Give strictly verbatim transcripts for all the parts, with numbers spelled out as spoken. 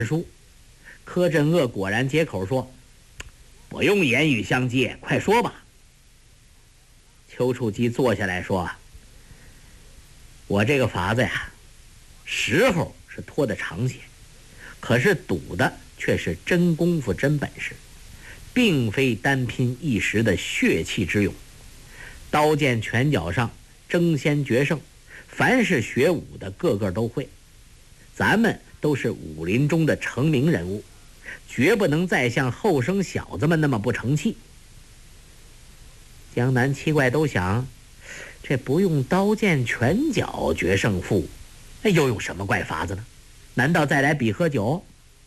书。柯镇恶果然接口说：“不用言语相接，快说吧。”丘处机坐下来说：“我这个法子呀，时候是拖得长些，可是赌的却是真功夫、真本事，并非单拼一时的血气之勇。刀剑拳脚上争先决胜，凡是学武的个个都会。咱们都是武林中的成名人物，绝不能再像后生小子们那么不成器。”江南七怪都想，这不用刀剑拳脚决胜负，那又有什么怪法子呢？难道再来比喝酒？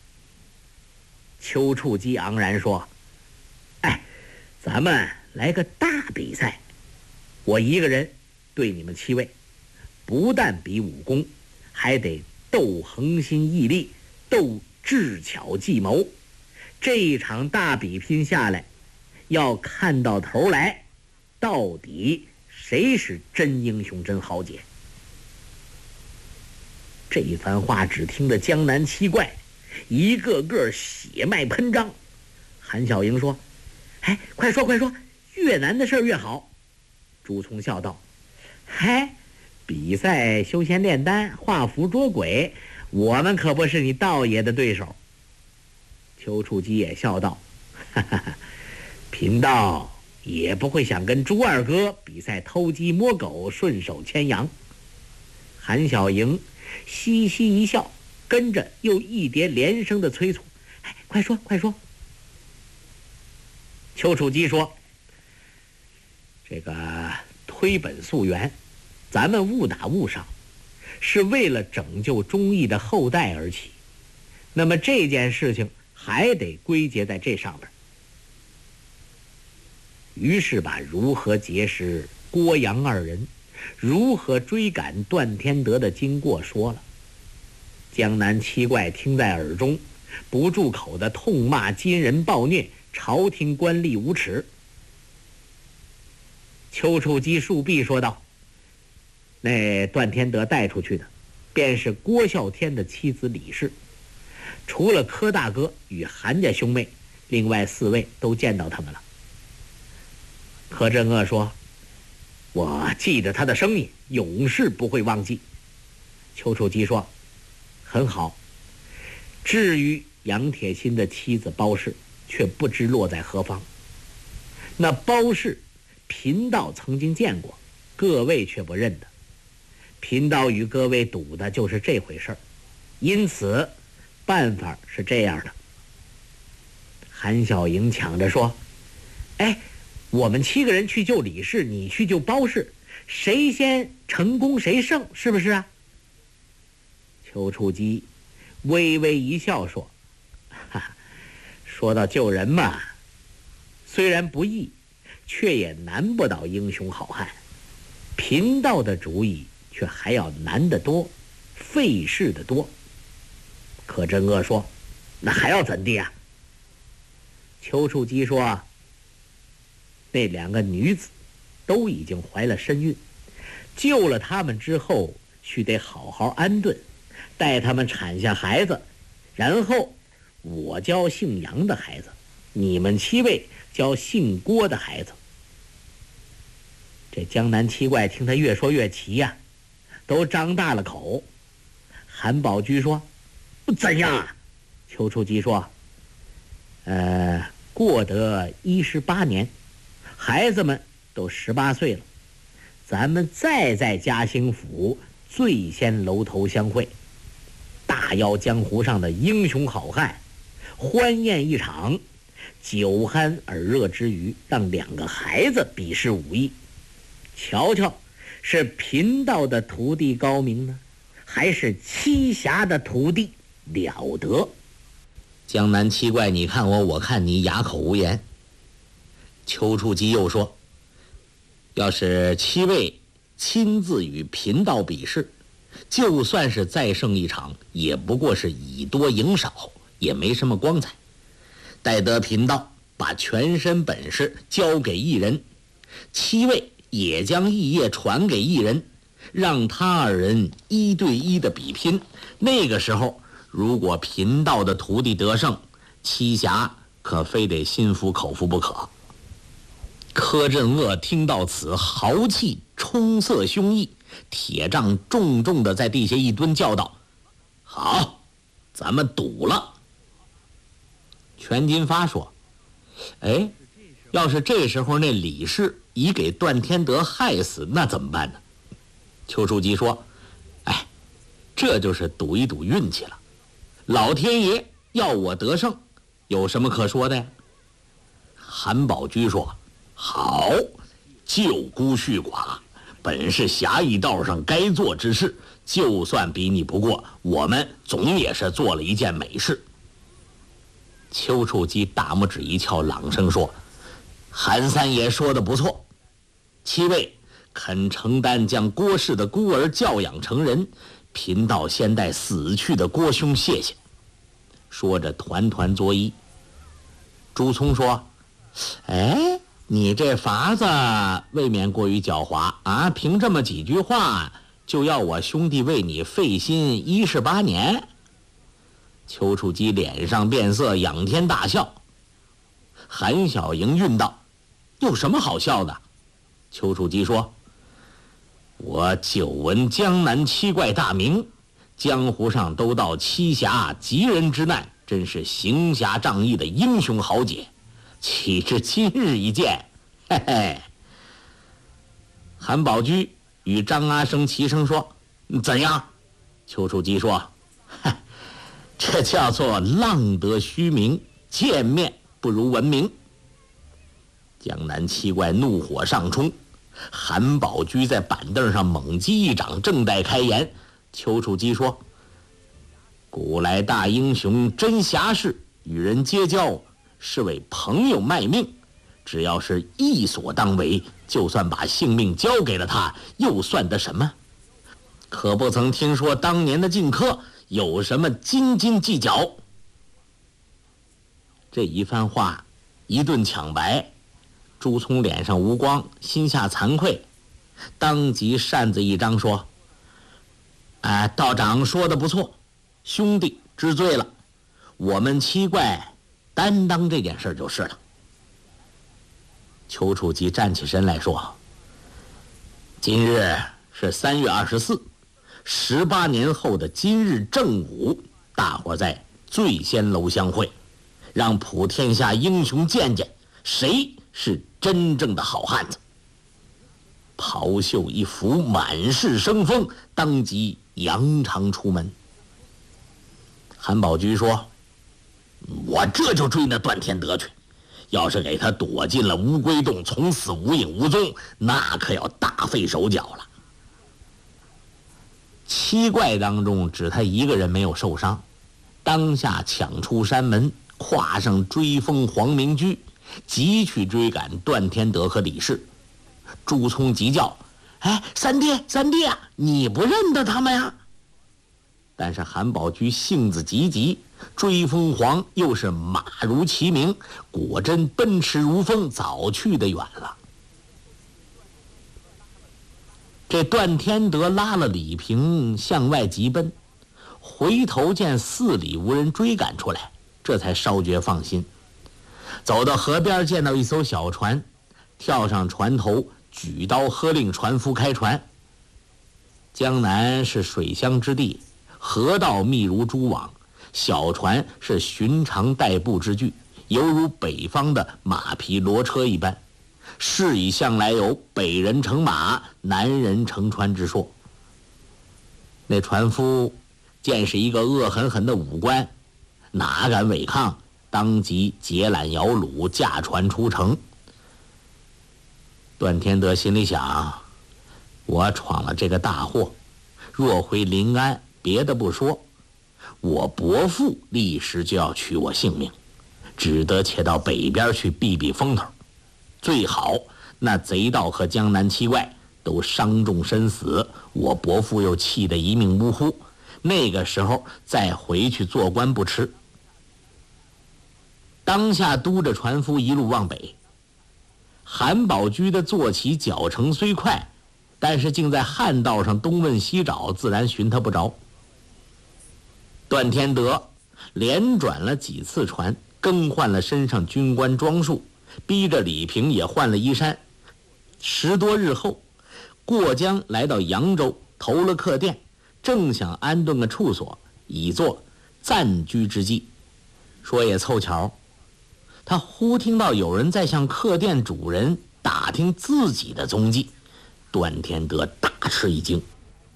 丘处机昂然说：“哎，咱们来个大比赛，我一个人对你们七位，不但比武功，还得斗恒心毅力，斗智巧计谋。这一场大比拼下来，要看到头来，到底谁是真英雄真豪杰。”这一番话只听得江南七怪一个个血脉喷张。韩小莹说：“哎，快说快说，越难的事越好。”朱仝笑道：“嗨，比赛休闲炼丹，画符捉鬼，我们可不是你道爷的对手。”丘处机也笑道：“哈哈哈，贫道也不会想跟朱二哥比赛偷鸡摸狗，顺手牵羊。”韩小莹嘻嘻一笑，跟着又一叠连声的催促：“哎，快说快说！”丘处机说：“这个推本溯源，咱们误打误伤，是为了拯救忠义的后代而起，那么这件事情还得归结在这上边。”于是把如何结识郭杨二人，如何追赶段天德的经过说了。江南七怪听在耳中，不住口的痛骂金人暴虐，朝廷官吏无耻。丘处机竖臂说道：“那段天德带出去的，便是郭啸天的妻子李氏。除了柯大哥与韩家兄妹，另外四位都见到他们了。”柯镇恶说：“我记得他的声音，永世不会忘记。”丘处机说：“很好。至于杨铁心的妻子包氏，却不知落在何方。那包氏贫道曾经见过，各位却不认得。贫道与各位赌的就是这回事儿，因此办法是这样的。”韩小莹抢着说：“哎，我们七个人去救李氏，你去救包氏，谁先成功谁胜，是不是啊？”丘处机微微一笑说：“哈哈，说到救人嘛，虽然不易，却也难不倒英雄好汉。贫道的主意却还要难得多，费事的多。”柯镇恶说：“那还要怎地啊？”丘处机说：“那两个女子都已经怀了身孕，救了他们之后，须得好好安顿，待他们产下孩子，然后我教姓杨的孩子，你们七位教姓郭的孩子。”这江南七怪听他越说越奇呀、啊，都张大了口。韩宝驹说：“怎样啊？”丘处机说：“呃，过得一十八年，孩子们都十八岁了，咱们再在嘉兴府最先楼头相会，大邀江湖上的英雄好汉，欢宴一场，酒酣耳热之余，让两个孩子比试武艺，瞧瞧是贫道的徒弟高明呢，还是栖霞的徒弟了得。”江南七怪你看我我看你，哑口无言。丘处机又说：“要是七位亲自与贫道比试，就算是再胜一场，也不过是以多赢少，也没什么光彩。待得贫道把全身本事交给一人，七位也将异业传给一人，让他二人一对一的比拼。那个时候， 如果贫道的徒弟得胜，栖霞可非得心服口服不可。柯镇恶听到此，豪气冲塞胸臆，铁杖重重地在地下一蹲，叫道：好，咱们赌了。全金发说：哎，要是这时候那李氏已给段天德害死，那怎么办呢？丘处机说：哎，这就是赌一赌运气了。老天爷要我得胜，有什么可说的呀？韩宝驹说：好，救孤恤寡，本是侠义道上该做之事，就算比你不过，我们总也是做了一件美事。丘处机大拇指一翘，朗声说：韩三爷说的不错，七位肯承担将郭氏的孤儿教养成人，贫道先代死去的郭兄谢谢。说着团团作揖。朱聪说：哎，你这法子未免过于狡猾啊！凭这么几句话就要我兄弟为你费心一十八年？丘处机脸上变色，仰天大笑。韩小莹晕道：有什么好笑的？丘处机说：我久闻江南七怪大名，江湖上都道七侠急人之难，真是行侠仗义的英雄豪杰，岂知今日一见，嘿嘿。韩宝驹与张阿生齐声说：怎样？丘处机说：这叫做浪得虚名，见面不如闻名。江南七怪怒火上冲，韩宝驹在板凳上猛击一掌，正待开言，丘处机说：古来大英雄真侠士，与人结交是为朋友卖命，只要是义所当为，就算把性命交给了他，又算得什么？可不曾听说当年的荆轲有什么斤斤计较。这一番话一顿抢白，朱聪脸上无光，心下惭愧，当即扇子一张说：哎，道长说的不错，兄弟知罪了，我们七怪担当这件事就是了。丘处机站起身来说：今日是三月二十四，十八年后的今日正午，大伙在醉仙楼相会，让普天下英雄见见谁是真正的好汉子。袍袖一拂，满是生风，当即扬长出门。韩宝驹说：我这就追那段天德去，要是给他躲进了乌龟洞，从此无影无踪，那可要大费手脚了。七怪当中只他一个人没有受伤，当下抢出山门，跨上追风黄明驹，急去追赶段天德和李氏。朱聪急叫：哎，三爹三爹，你不认得他们呀？但是韩宝驹性子急急，追风黄又是马如其名，果真奔驰如风，早去得远了。这段天德拉了李平向外急奔，回头见四里无人追赶出来，这才稍觉放心。走到河边，见到一艘小船，跳上船头，举刀喝令船夫开船。江南是水乡之地，河道密如蛛网，小船是寻常代步之具，犹如北方的马匹骡车一般。世以向来有北人乘马，南人乘船之说。那船夫见是一个恶狠狠的武官，哪敢违抗，当即解缆摇橹，驾船出城。段天德心里想：我闯了这个大祸，若回临安，别的不说，我伯父立时就要取我性命，只得且到北边去避避风头。最好那贼盗和江南七怪都伤重身死，我伯父又气得一命呜呼，那个时候再回去做官不迟。当下督着船夫一路往北。韩宝驹的坐骑脚程虽快，但是竟在旱道上东问西找，自然寻他不着。 段天德连转了几次船，更换了身上军官装束，逼着李平也换了衣衫。十多日后，过江来到扬州，投了客店，正想安顿个处所，以作暂居之计。说也凑巧，他忽听到有人在向客店主人打听自己的踪迹。段天德大吃一惊。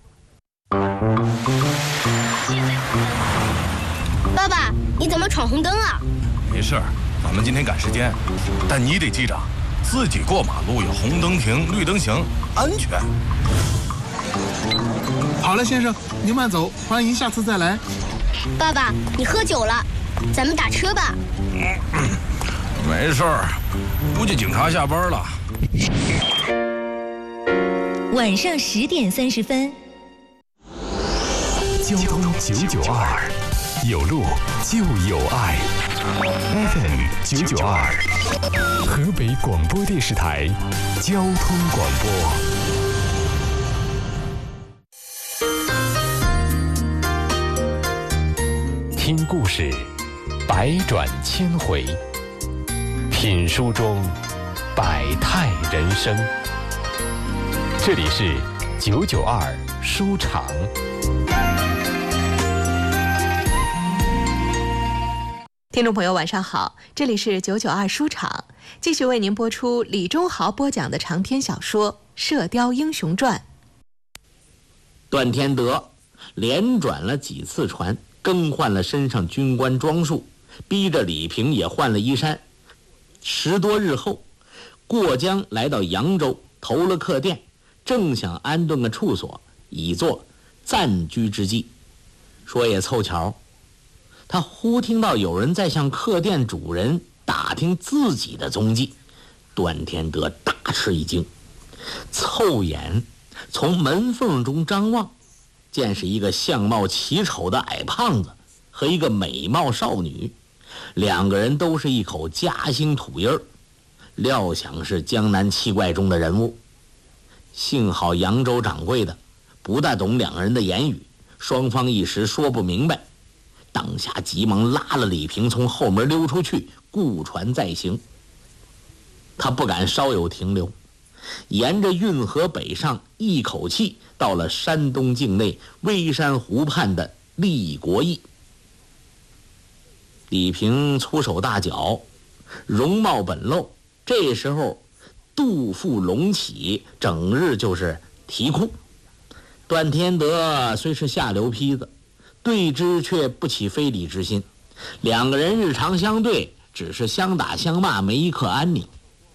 爸爸，你怎么闯红灯啊？ 没事儿，咱们今天赶时间，但你得记着，自己过马路有红灯停，绿灯行，安全。 好了，先生，您慢走，欢迎下次再来。 爸爸，你喝酒了，咱们打车吧。 嗯，没事儿，估计警察下班了。 晚上十点三十分。 交通九九二，有路就有爱。F M 九九二，河北广播电视台交通广播。听故事，百转千回；品书中，百态人生。这里是九九二书场。 听众朋友晚上好，这里是九九二书场，继续为您播出李忠豪播讲的长篇小说《射雕英雄传》。 段天德连转了几次船，更换了身上军官装束，逼着李平也换了衣衫。十多日后，过江来到扬州，投了客店，正想安顿个处所，以作暂居之计。说也凑巧，他忽听到有人在向客店主人打听自己的踪迹。段天德大吃一惊，凑眼从门缝中张望，见是一个相貌奇丑的矮胖子和一个美貌少女，两个人都是一口嘉兴土音儿，料想是江南七怪中的人物。幸好扬州掌柜的不大懂两人的言语，双方一时说不明白，当下急忙拉了李平从后门溜出去，雇船再行。他不敢稍有停留，沿着运河北上，一口气到了山东境内微山湖畔的利国驿。李平粗手大脚，容貌本陋，这时候肚腹隆起，整日就是啼哭。段天德虽是下流坯子，对之却不起非礼之心，两个人日常相对，只是相打相骂，没一刻安宁。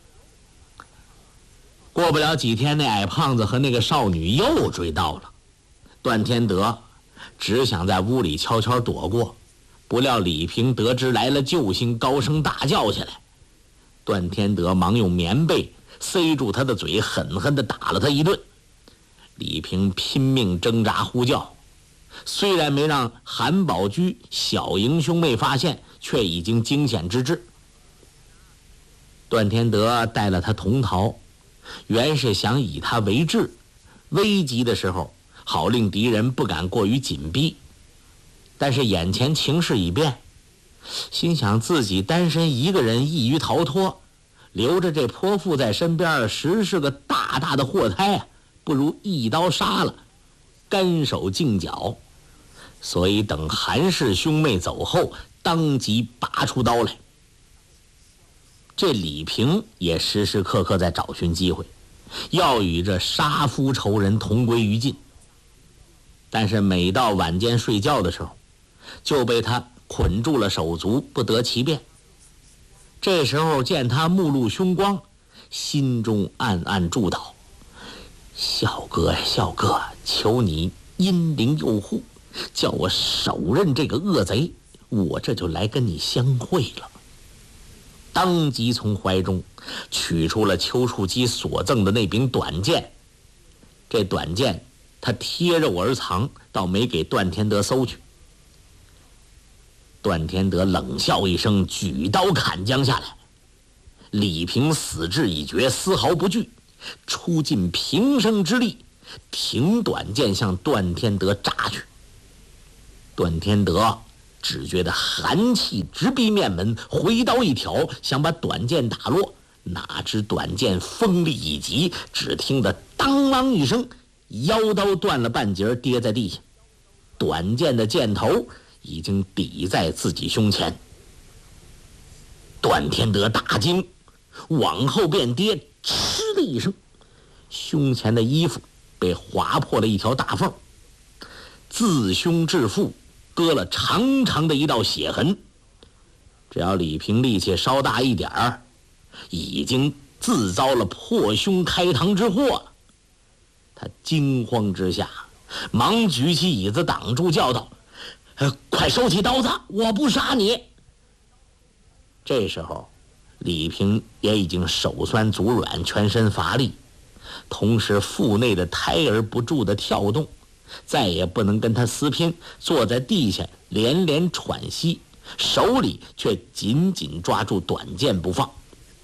过不了几天，那矮胖子和那个少女又追到了。段天德只想在屋里悄悄躲过，不料李平得知来了救星，高声大叫起来。段天德忙用棉被塞住他的嘴，狠狠地打了他一顿。李平拼命挣扎呼叫，虽然没让韩宝驹、小莹兄妹发现，却已经惊险之至。段天德带了他同逃，原是想以他为质，危急的时候好令敌人不敢过于紧逼。但是眼前情势已变，心想自己单身一个人易于逃脱，留着这泼妇在身边实是个大大的祸胎啊，不如一刀杀了，干手净脚。所以等韩氏兄妹走后，当即拔出刀来。这李平也时时刻刻在找寻机会，要与这杀夫仇人同归于尽。但是每到晚间睡觉的时候，就被他捆住了手足，不得其便。这时候见他目露凶光，心中暗暗祝祷：小哥呀，小哥，求你阴灵佑护，叫我手刃这个恶贼，我这就来跟你相会了。当即从怀中取出了丘处机所赠的那柄短剑，这短剑他贴肉而藏，倒没给段天德搜去。段天德冷笑一声，举刀砍将下来。李平死志已决，丝毫不惧，出尽平生之力，挺短剑向段天德扎去。 段天德只觉得寒气直逼面门，回刀一挑，想把短剑打落，哪知短剑锋利一击，只听得当啷一声，腰刀断了半截，跌在地下。短剑的箭头已经抵在自己胸前。段天德大惊，往后便跌，嗤的一声，胸前的衣服被划破了一条大缝，自胸至腹割了长长的一道血痕。只要李平力气稍大一点儿，已经自遭了破胸开膛之祸了。他惊慌之下，忙举起椅子挡住，叫道：“呃、快收起刀子，我不杀你！”这时候，李平也已经手酸足软，全身乏力，同时腹内的胎儿不住的跳动，再也不能跟他撕拼，坐在地下连连喘息，手里却紧紧抓住短剑不放。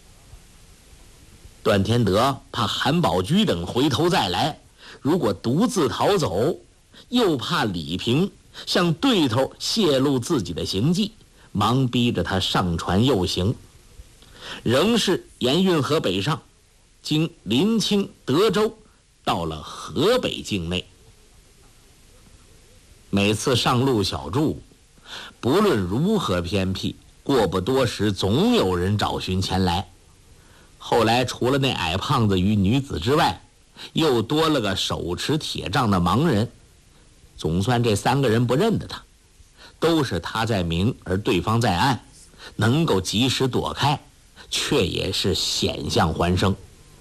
段天德怕韩宝驹等回头再来，如果独自逃走，又怕李平向对头泄露自己的行迹，忙逼着他上船诱行。仍是沿运河北上，经临清、德州，到了河北境内。每次上路小住，不论如何偏僻，过不多时总有人找寻前来。后来除了那矮胖子与女子之外，又多了个手持铁杖的盲人。总算这三个人不认得他，都是他在明而对方在暗，能够及时躲开，却也是险象环生。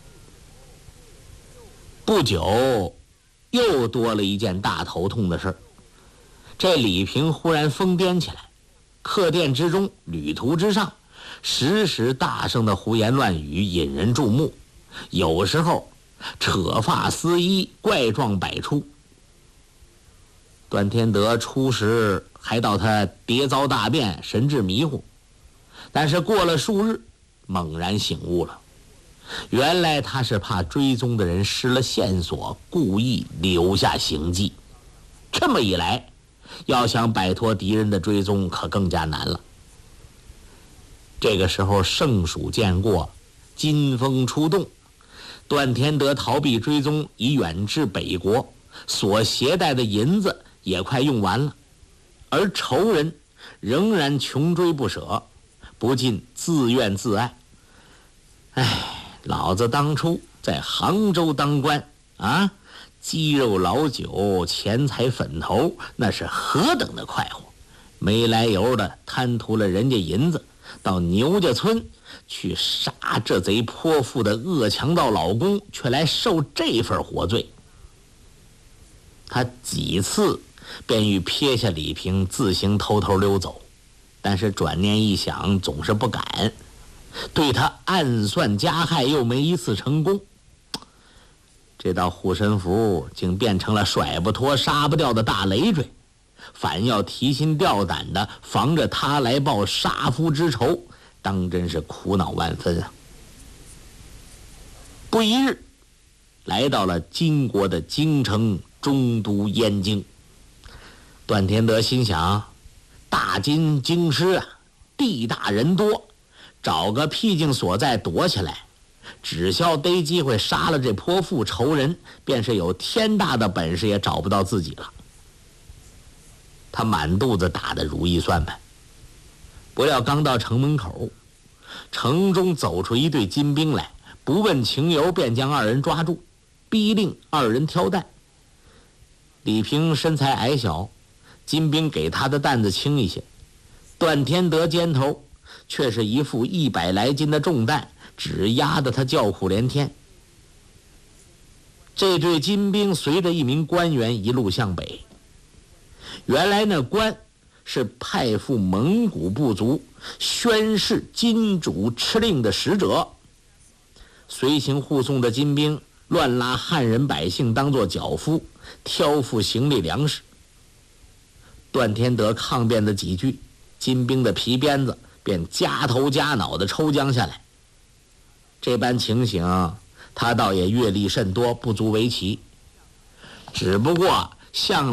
不久又多了一件大头痛的事儿。这李平忽然疯癫起来，客店之中、旅途之上，时时大声的胡言乱语，引人注目，有时候扯发丝衣，怪状百出。段天德初时还道他跌遭大便，神志迷糊，但是过了数日，猛然醒悟了，原来他是怕追踪的人失了线索，故意留下行迹。这么一来，要想摆脱敌人的追踪可更加难了。这个时候盛暑渐过，金风出动，段天德逃避追踪，已远至北国，所携带的银子也快用完了，而仇人仍然穷追不舍，不禁自怨自艾。哎，老子当初在杭州当官啊，鸡肉老酒，钱财粉头，那是何等的快活，没来由的贪图了人家银子，到牛家村去杀这贼泼妇的恶强盗老公，却来受这份活罪。他几次便欲撇下李平自行偷偷溜走，但是转念一想，总是不敢，对他暗算加害，又没一次成功。这道护身符竟变成了甩不脱杀不掉的大累赘，反要提心吊胆的防着他来报杀夫之仇，当真是苦恼万分啊。不一日，来到了金国的京城中都燕京。段天德心想，大金京师啊，地大人多，找个僻静所在躲起来，只消逮机会杀了这泼妇仇人，便是有天大的本事也找不到自己了。他满肚子打的如意算盘，不料刚到城门口，城中走出一队金兵来，不问情由便将二人抓住，逼令二人挑担。李平身材矮小，金兵给他的担子轻一些，段天德肩头却是一副一百来斤的重担，只压得他叫苦连天。这队金兵随着一名官员一路向北，原来那官是派赴蒙古部族宣示金主敕令的使者，随行护送的金兵乱拉汉人百姓当作脚夫，挑负行李粮食。段天德抗辩的几句，金兵的皮鞭子便夹头夹脑的抽将下来。这般情形他倒也阅历甚多，不足为奇，只不过向